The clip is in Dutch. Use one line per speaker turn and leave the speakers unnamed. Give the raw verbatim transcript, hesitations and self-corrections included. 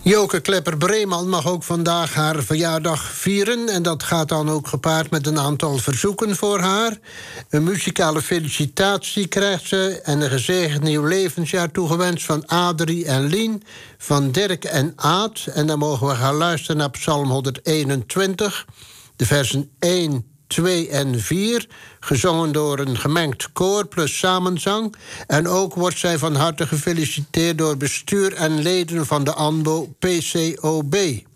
Joke Klepper-Breeman mag ook vandaag haar verjaardag vieren. En dat gaat dan ook gepaard met een aantal verzoeken voor haar. Een muzikale felicitatie krijgt ze en een gezegend nieuw levensjaar toegewenst van Adrie en Lien, van Dirk en Aad. En dan mogen we gaan luisteren naar Psalm honderdeenentwintig, de versen één, twee en vier, gezongen door een gemengd koor plus samenzang. En ook wordt zij van harte gefeliciteerd door bestuur en leden van de A N B O P C O B.